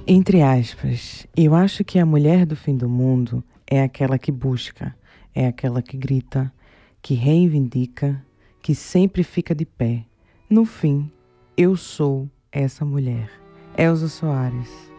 Entre aspas, eu acho que a mulher do fim do mundo é aquela que busca, é aquela que grita, que reivindica, que sempre fica de pé. No fim, eu sou essa mulher. Elza Soares.